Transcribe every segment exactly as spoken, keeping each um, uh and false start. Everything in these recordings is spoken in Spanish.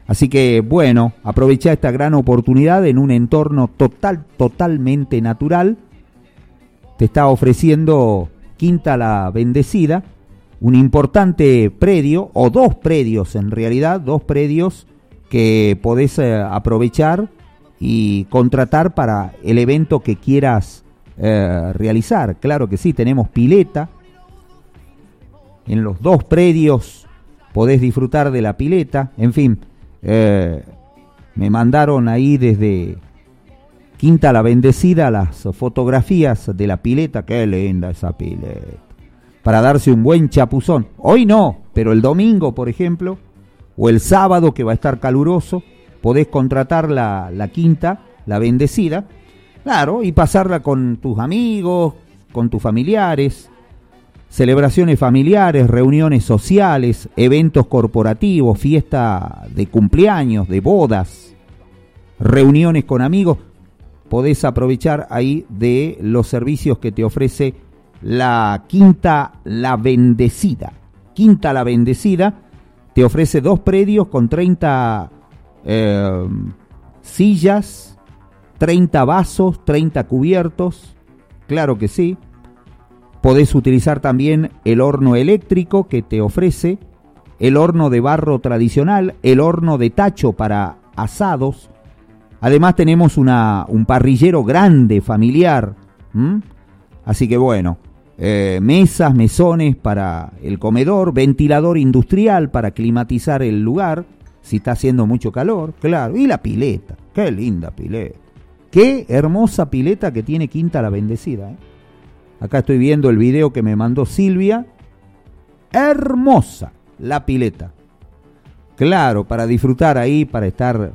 Así que, bueno, aprovecha esta gran oportunidad en un entorno total, totalmente natural. Te está ofreciendo Quinta La Bendecida, un importante predio, o dos predios en realidad, dos predios que podés eh, aprovechar y contratar para el evento que quieras eh, realizar. Claro que sí, tenemos pileta. En los dos predios podés disfrutar de la pileta. En fin, eh, me mandaron ahí desde Quinta La Bendecida las fotografías de la pileta. Qué linda esa pileta, para darse un buen chapuzón. Hoy no, pero el domingo, por ejemplo, o el sábado, que va a estar caluroso, podés contratar la, la Quinta La Bendecida, claro, y pasarla con tus amigos, con tus familiares, celebraciones familiares, reuniones sociales, eventos corporativos, fiesta de cumpleaños, de bodas, reuniones con amigos. Podés aprovechar ahí de los servicios que te ofrece la Quinta La Bendecida. Quinta La Bendecida te ofrece dos predios con treinta eh, sillas, treinta vasos, treinta cubiertos. Claro que sí. Podés utilizar también el horno eléctrico que te ofrece, el horno de barro tradicional, el horno de tacho para asados. Además tenemos una, un parrillero grande, familiar. ¿Mm? Así que bueno, eh, mesas, mesones para el comedor, ventilador industrial para climatizar el lugar, si está haciendo mucho calor, claro. Y la pileta, qué linda pileta. Qué hermosa pileta que tiene Quinta La Bendecida, ¿eh? Acá estoy viendo el video que me mandó Silvia. Hermosa la pileta. Claro, para disfrutar ahí, para estar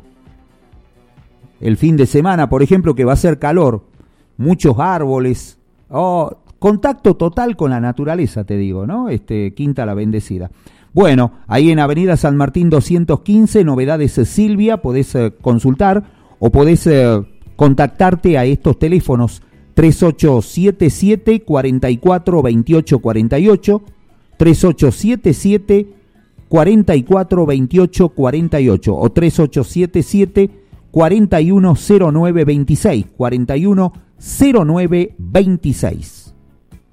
el fin de semana, por ejemplo, que va a ser calor, muchos árboles, oh, contacto total con la naturaleza, te digo, ¿no? Este, Quinta La Bendecida. Bueno, ahí en Avenida San Martín doscientos quince, Novedades Silvia, podés eh, consultar o podés eh, contactarte a estos teléfonos tres ocho siete siete, cuatro cuatro dos ocho cuatro ocho, tres ocho siete siete, cuatro cuatro dos ocho cuatro ocho o tres ocho siete siete, cuatro uno cero nueve dos seis, cuatro uno cero nueve dos seis.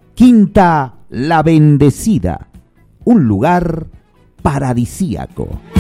Quinta La Bendecida, un lugar paradisíaco.